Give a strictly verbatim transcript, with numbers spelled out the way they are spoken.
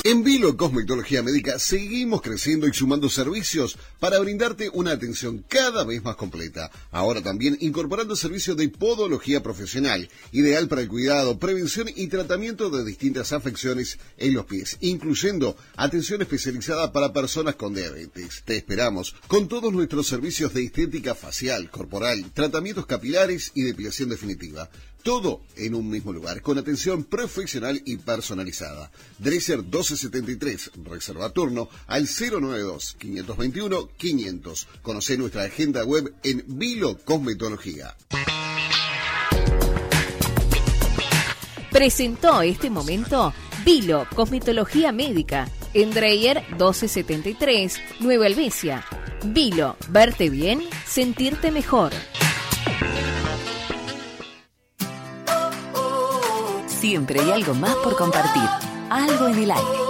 En Vilo Cosmetología Médica seguimos creciendo y sumando servicios para brindarte una atención cada vez más completa. Ahora también incorporando servicios de podología profesional, ideal para el cuidado, prevención y tratamiento de distintas afecciones en los pies, incluyendo atención especializada para personas con diabetes. Te esperamos con todos nuestros servicios de estética facial, corporal, tratamientos capilares y depilación definitiva. Todo en un mismo lugar, con atención profesional y personalizada. Dresser doce setenta y tres, reserva turno al cero noventa y dos, quinientos veintiuno, quinientos. Conoce nuestra agenda web en Vilo Cosmetología. Presentó este momento Vilo Cosmetología Médica en Dreyer doce setenta y tres, Nueva Helvecia. Vilo, verte bien, sentirte mejor. Siempre hay algo más por compartir. Algo en el aire.